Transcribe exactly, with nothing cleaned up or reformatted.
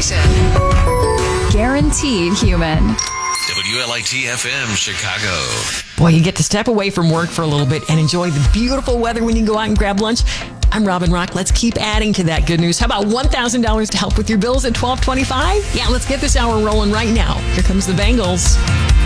station. Guaranteed human. W L I T F M Chicago. Boy, you get to step away from work for a little bit and enjoy the beautiful weather when you go out and grab lunch. I'm Robin Rock. Let's keep adding to that good news. How about one thousand dollars to help with your bills at twelve twenty-five? Yeah, let's get this hour rolling right now. Here comes the Bengals.